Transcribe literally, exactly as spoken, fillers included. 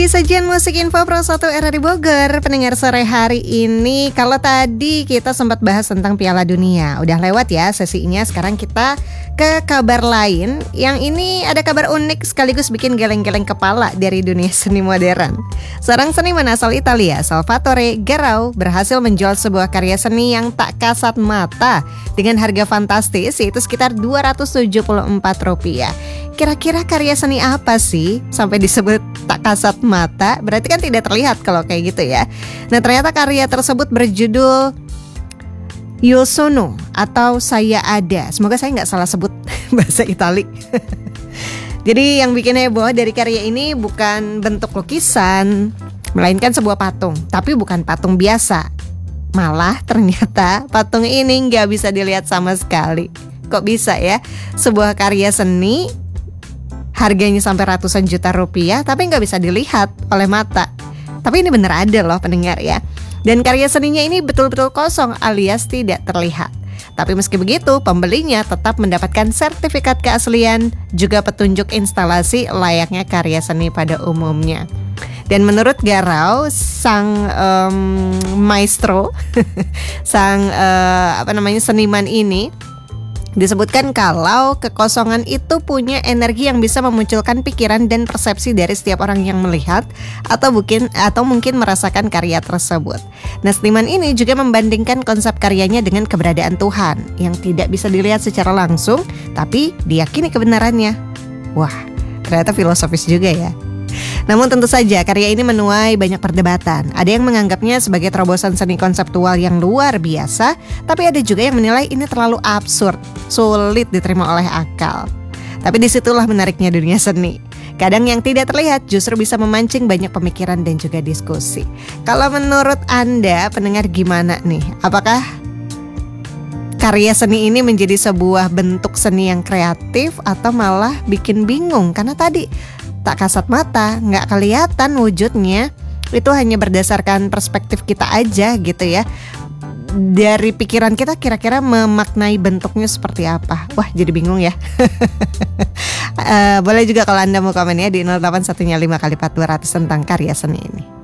Di sajian musik info Pro satu R R I Bogor, pendengar sore hari ini. Kalau tadi kita sempat bahas tentang Piala Dunia, udah lewat ya sesinya. Sekarang kita ke kabar lain. Yang ini ada kabar unik sekaligus bikin geleng-geleng kepala dari dunia seni modern. Seorang seniman asal Italia, Salvatore Garau, berhasil menjual sebuah karya seni yang tak kasat mata dengan harga fantastis, yaitu sekitar dua ratus tujuh puluh empat rupiah. Kira-kira karya seni apa sih sampai disebut tak kasat mata? Berarti kan tidak terlihat kalau kayak gitu ya. Nah, ternyata karya tersebut berjudul Io Sono atau Saya Ada. Semoga saya nggak salah sebut bahasa Itali. Jadi yang bikin heboh dari karya ini bukan bentuk lukisan, melainkan sebuah patung. Tapi bukan patung biasa. Malah ternyata patung ini nggak bisa dilihat sama sekali. Kok bisa ya? Sebuah karya seni harganya sampai ratusan juta rupiah, tapi nggak bisa dilihat oleh mata. Tapi ini bener ada loh pendengar ya. Dan karya seninya ini betul-betul kosong alias tidak terlihat. Tapi meski begitu, pembelinya tetap mendapatkan sertifikat keaslian, juga petunjuk instalasi layaknya karya seni pada umumnya. Dan menurut Garau, sang um, maestro, sang uh, apa namanya seniman ini, disebutkan kalau kekosongan itu punya energi yang bisa memunculkan pikiran dan persepsi dari setiap orang yang melihat atau mungkin atau mungkin merasakan karya tersebut. Nah, seniman ini juga membandingkan konsep karyanya dengan keberadaan Tuhan yang tidak bisa dilihat secara langsung, tapi diyakini kebenarannya. Wah, ternyata filosofis juga ya. Namun tentu saja karya ini menuai banyak perdebatan. Ada yang menganggapnya sebagai terobosan seni konseptual yang luar biasa, tapi ada juga yang menilai ini terlalu absurd, sulit diterima oleh akal. Tapi disitulah menariknya dunia seni. Kadang yang tidak terlihat justru bisa memancing banyak pemikiran dan juga diskusi. Kalau menurut Anda, pendengar, gimana nih? Apakah karya seni ini menjadi sebuah bentuk seni yang kreatif atau malah bikin bingung? Karena tadi tak kasat mata, nggak kelihatan wujudnya. Itu hanya berdasarkan perspektif kita aja gitu ya. Dari pikiran kita kira-kira memaknai bentuknya seperti apa. Wah, jadi bingung ya. uh, Boleh juga kalau Anda mau komen ya di nol delapan satu lima kali empat dua ratus tentang karya seni ini.